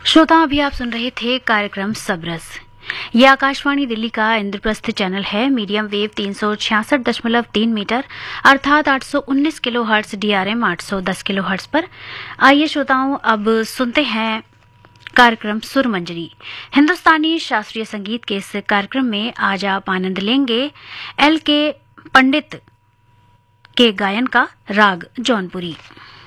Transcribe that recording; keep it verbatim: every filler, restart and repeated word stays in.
श्रोताओं, अभी आप सुन रहे थे कार्यक्रम सबरस। ये आकाशवाणी दिल्ली का इंद्रप्रस्थ चैनल है। मीडियम वेव तीन सौ छियासठ दशमलव तीन मीटर अर्थात आठ सौ उन्नीस किलो हर्ट्ज, डीआरएम आठ सौ दस किलो हर्ट्ज पर। आइए श्रोताओं, अब सुनते हैं कार्यक्रम सुरमंजरी। हिंदुस्तानी शास्त्रीय संगीत के इस कार्यक्रम में आज आप आनंद लेंगे एल के पंडित के गायन का, राग जौनपुरी।